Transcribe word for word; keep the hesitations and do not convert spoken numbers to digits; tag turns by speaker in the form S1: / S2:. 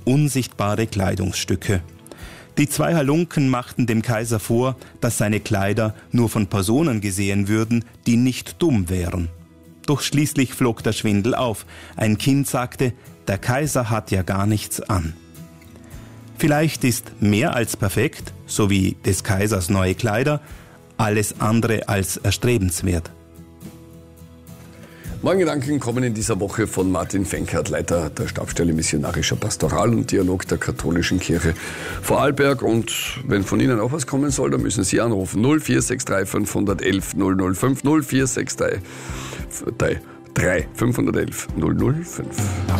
S1: unsichtbare Kleidungsstücke. Die zwei Halunken machten dem Kaiser vor, dass seine Kleider nur von Personen gesehen würden, die nicht dumm wären. Doch schließlich flog der Schwindel auf. Ein Kind sagte, der Kaiser hat ja gar nichts an. Vielleicht ist mehr als perfekt, so wie des Kaisers neue Kleider, alles andere als erstrebenswert.
S2: Morgengedanken kommen in dieser Woche von Martin Fenkert, Leiter der Stabsstelle Missionarischer Pastoral und Dialog der Katholischen Kirche Vorarlberg. Und wenn von Ihnen auch was kommen soll, dann müssen Sie anrufen. null vier sechs drei fünf eins eins null null fünf null vier sechs drei fünf eins eins null null fünf.